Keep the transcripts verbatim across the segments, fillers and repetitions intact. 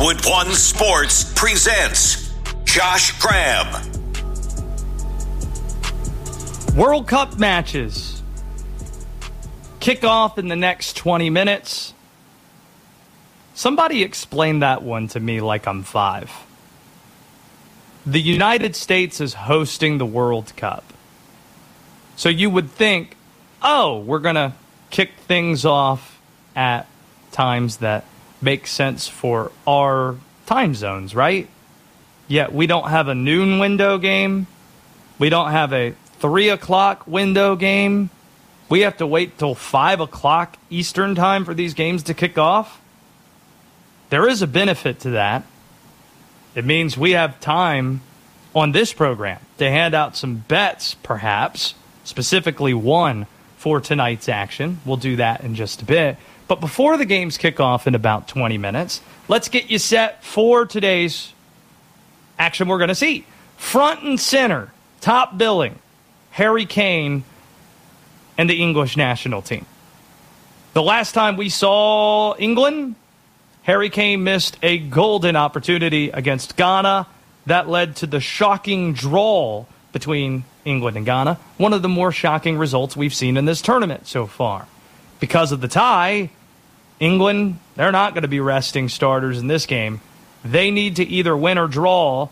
Westwood One Sports presents Josh Graham. World Cup matches kick off in the next twenty minutes. Somebody explain that one to me like I'm five. The United States is hosting the World Cup. So you would think, oh, we're going to kick things off at times that make sense for our time zones, right? Yet we don't have a noon window game. We don't have a three o'clock window game. We have to wait till five o'clock Eastern time for these games to kick off. There is a benefit to that. It means we have time on this program to hand out some bets, perhaps, specifically one for tonight's action. We'll do that in just a bit. But before the games kick off in about twenty minutes, let's get you set for today's action we're going to see. Front and center, top billing, Harry Kane and the English national team. The last time we saw England, Harry Kane missed a golden opportunity against Ghana. That led to the shocking draw between England and Ghana, one of the more shocking results we've seen in this tournament so far. Because of the tie, England, they're not going to be resting starters in this game. They need to either win or draw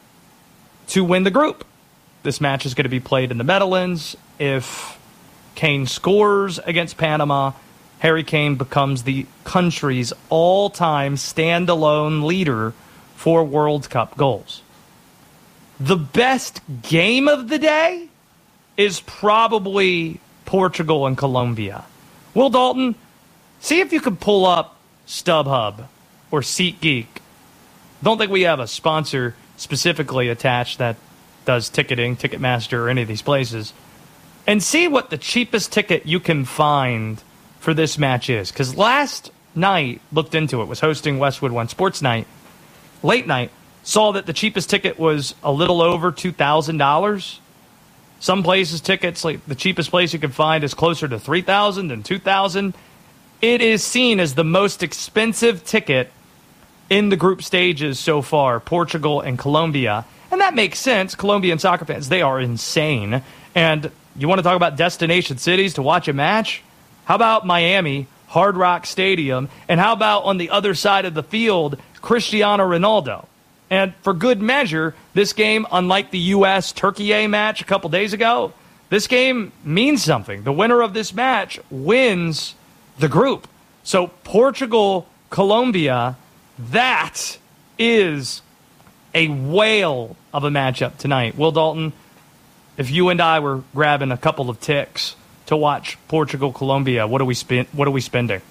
to win the group. This match is going to be played in the Netherlands. If Kane scores against Panama, Harry Kane becomes the country's all-time standalone leader for World Cup goals. The best game of the day is probably Portugal and Colombia. Will Dalton, see if you could pull up StubHub or SeatGeek. Don't think we have a sponsor specifically attached that does ticketing, Ticketmaster, or any of these places, and see what the cheapest ticket you can find for this match is. Because last night, looked into it, was hosting Westwood One Sports Night, late night, saw that the cheapest ticket was a little over two thousand dollars. Some places tickets, like the cheapest place you can find is closer to three thousand dollars and two thousand dollars. It is seen as the most expensive ticket in the group stages so far, Portugal and Colombia. And that makes sense. Colombian soccer fans, they are insane. And you want to talk about destination cities to watch a match? How about Miami, Hard Rock Stadium? And how about on the other side of the field, Cristiano Ronaldo? And for good measure, this game, unlike the U S Turkey A match a couple days ago, this game means something. The winner of this match wins the group. So Portugal, Colombia, that is a whale of a matchup tonight. Will Dalton, if you and I were grabbing a couple of ticks to watch Portugal, Colombia, what are we spend? What are we spending?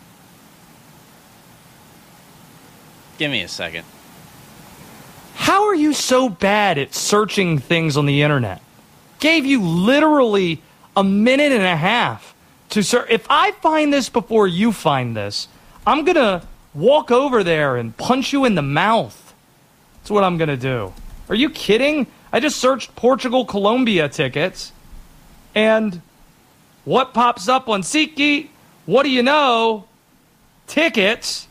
Give me a second. How are you so bad at searching things on the internet? Gave you literally a minute and a half to search. If I find this before you find this, I'm going to walk over there and punch you in the mouth. That's what I'm going to do. Are you kidding? I just searched Portugal, Colombia tickets, and what pops up on SeatGeek? What do you know? Tickets.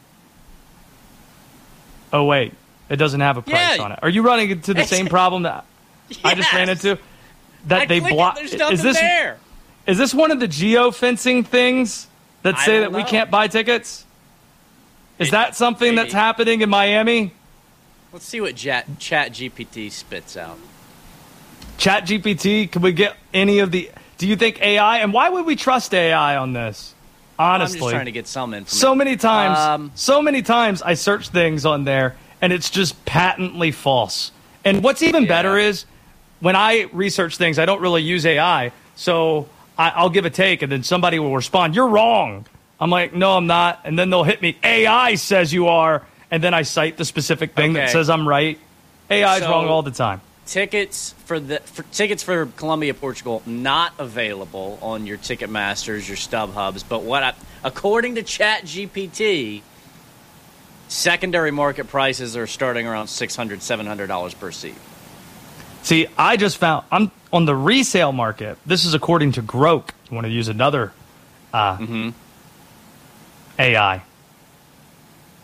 Oh, wait. It doesn't have a price yeah. on it. Are you running into the same problem that yes. I just ran into? That I they block. There's nothing is this there. Is this one of the geofencing things that I say that don't we know. can't buy tickets? Is It- that something maybe. that's happening in Miami? Let's see what Chat, Chat G P T spits out. Chat G P T, can we get any of the... Do you think A I... And why would we trust A I on this? Honestly. I'm just trying to get some information. So many times, Um, so many times I search things on there, and it's just patently false. And what's even Yeah. better is, when I research things, I don't really use A I, so I, I'll give a take, and then somebody will respond, "You're wrong." I'm like, "No, I'm not." And then they'll hit me, "A I says you are," and then I cite the specific thing Okay. that says I'm right. A I is So- wrong all the time. Tickets for the for, tickets for Colombia, Portugal, not available on your Ticketmasters, your StubHubs. But what, I, according to Chat G P T, secondary market prices are starting around six hundred dollars, seven hundred dollars per seat. See, I just found I'm on the resale market. This is according to Grok. You want to use another uh, Mm-hmm. A I.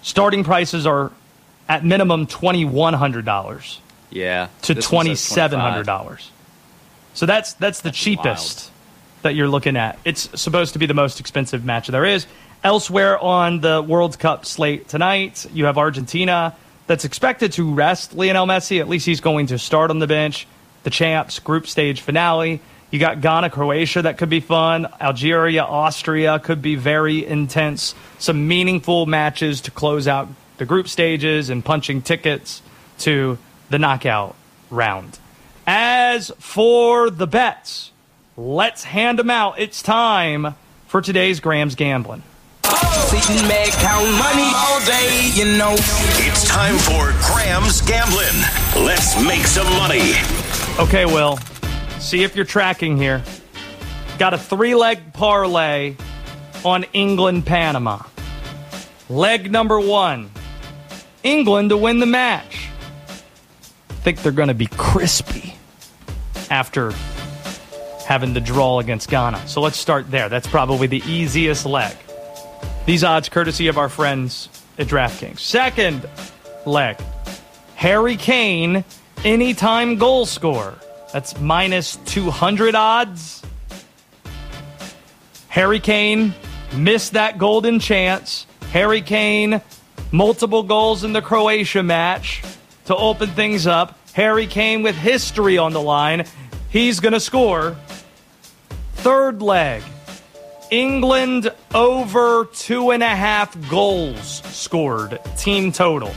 Starting prices are at minimum twenty-one hundred dollars. Yeah. To twenty-seven hundred dollars. So that's that's the that's cheapest wild. that you're looking at. It's supposed to be the most expensive match there is. Elsewhere on the World Cup slate tonight, you have Argentina that's expected to rest Lionel Messi. At least he's going to start on the bench. The champs group stage finale. You got Ghana, Croatia, that could be fun. Algeria, Austria could be very intense. Some meaningful matches to close out the group stages and punching tickets to the knockout round. As for the bets, let's hand them out. It's time for today's Grams Gambling. Sitting back, count money all day, you know. It's time for Graham's Gambling. Let's make some money. Okay, Will, see if you're tracking here. Got a three-leg parlay on England-Panama. Leg number one, England to win the match. I think they're going to be crispy after having the draw against Ghana. So let's start there. That's probably the easiest leg. These odds courtesy of our friends at DraftKings. Second leg, Harry Kane, anytime goal scorer. That's minus two hundred odds. Harry Kane missed that golden chance. Harry Kane, multiple goals in the Croatia match to open things up. Harry Kane with history on the line. He's going to score. Third leg, England over two and a half goals scored, team total.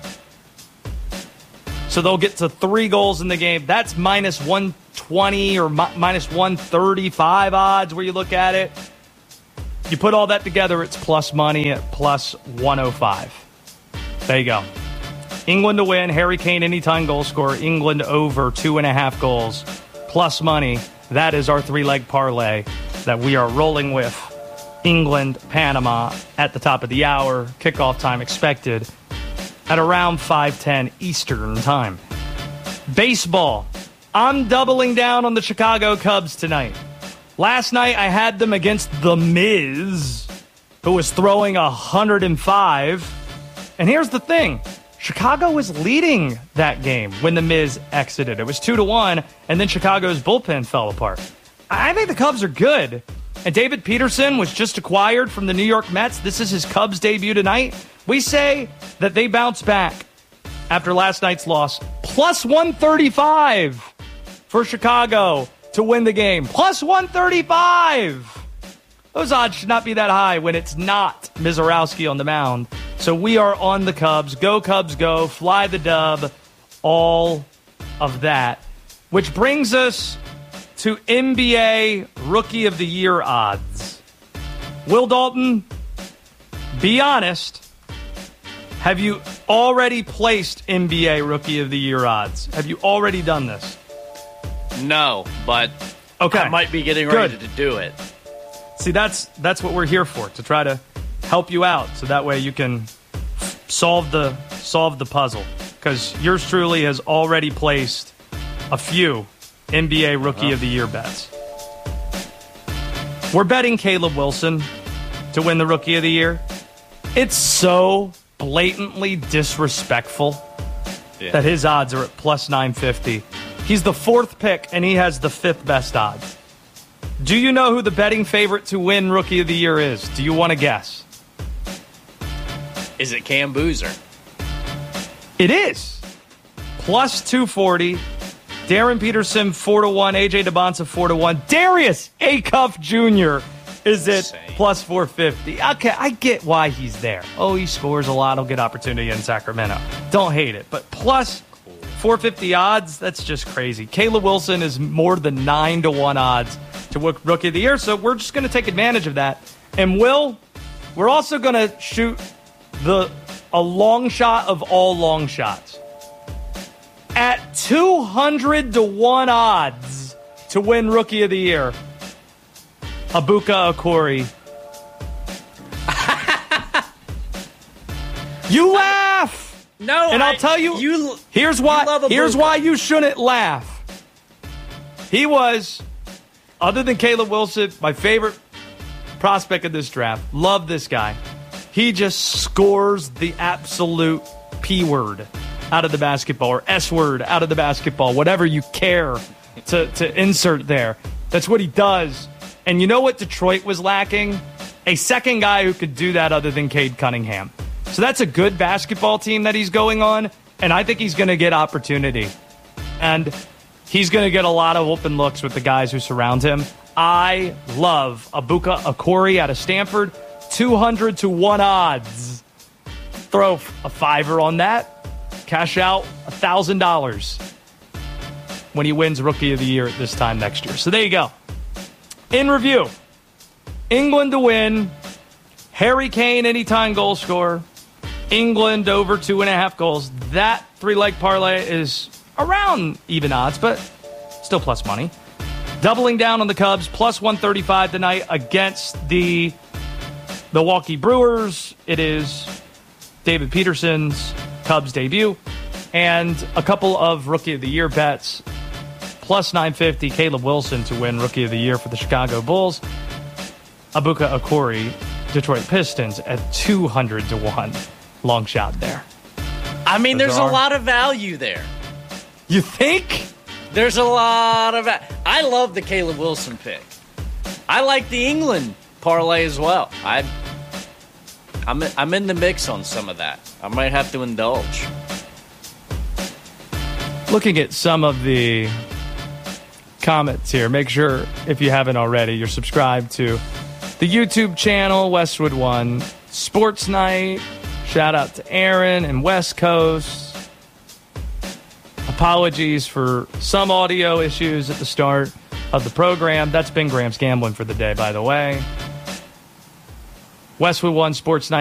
So they'll get to three goals in the game. That's minus one twenty or mi- minus one thirty-five odds where you look at it. You put all that together, it's plus money at plus one oh five. There you go. England to win, Harry Kane anytime goal scorer, England over two and a half goals, plus money. That is our three-leg parlay that we are rolling with. England, Panama at the top of the hour. Kickoff time expected at around five ten Eastern time. Baseball. I'm doubling down on the Chicago Cubs tonight. Last night I had them against The Miz, who was throwing one hundred five. And here's the thing. Chicago was leading that game when The Miz exited. It was two to one, and then Chicago's bullpen fell apart. I think the Cubs are good. And David Peterson was just acquired from the New York Mets. This is his Cubs debut tonight. We say that they bounce back after last night's loss. Plus one thirty-five for Chicago to win the game. Plus one thirty-five. Those odds should not be that high when it's not Mizorowski on the mound. So we are on the Cubs. Go Cubs go. Fly the dub. All of that. Which brings us to N B A Rookie of the Year odds. Will Dalton, be honest. Have you already placed N B A Rookie of the Year odds? Have you already done this? No, but okay. I might be getting ready Good. to do it. See, that's that's what we're here for, to try to help you out, so that way you can solve the solve the puzzle. Because yours truly has already placed a few N B A Rookie uh-huh. of the Year bets. We're betting Caleb Wilson to win the Rookie of the Year. It's so blatantly disrespectful yeah. that his odds are at plus nine fifty. He's the fourth pick, and he has the fifth best odds. Do you know who the betting favorite to win Rookie of the Year is? Do you want to guess? Is it Cam Boozer? It is. Plus two forty. Darren Peterson, four to one. A J DeBonsa, four to one. Darius Acuff Junior is at Insane. plus four fifty. Okay, I get why he's there. Oh, he scores a lot. He'll get opportunity in Sacramento. Don't hate it. But plus four fifty odds, that's just crazy. Caleb Wilson is more than nine to one odds to Rookie of the Year, so we're just going to take advantage of that. And Will, we're also going to shoot the a long shot of all long shots. At two hundred to one odds to win Rookie of the Year, Abuka Okori. You laugh! No, and I'll I, tell you, you here's why, you here's why you shouldn't laugh. He was, other than Caleb Wilson, my favorite prospect of this draft. Love this guy. he just scores the absolute P word out of the basketball, or S word out of the basketball, whatever you care to, to insert there. That's what he does. And you know what Detroit was lacking? A second guy who could do that other than Cade Cunningham. So that's a good basketball team that he's going on, and I think he's going to get opportunity. And he's going to get a lot of open looks with the guys who surround him. I love Abuka Okori out of Stanford. two hundred to one odds. Throw a fiver on that. Cash out one thousand dollars when he wins Rookie of the Year at this time next year. So there you go. In review, England to win. Harry Kane anytime goal scorer. England over two and a half goals. That three-leg parlay is around even odds, but still plus money. Doubling down on the Cubs, plus one thirty-five tonight against the Milwaukee Brewers. It is David Peterson's Cubs debut. And a couple of Rookie of the Year bets. Plus nine fifty, Caleb Wilson to win Rookie of the Year for the Chicago Bulls. Abuka Okori, Detroit Pistons at two hundred to one. Long shot there. I mean, Those there's are- a lot of value there. You think? There's a lot of. I love the Caleb Wilson pick. I like the England parlay as well. I, I'm I'm in the mix on some of that. I might have to indulge. Looking at some of the comments here, make sure if you haven't already, you're subscribed to the YouTube channel Westwood One Sports Night. Shout out to Aaron and West Coast. Apologies for some audio issues at the start of the program. That's been Graham's Gambling for the day, by the way. Westwood One Sports Night.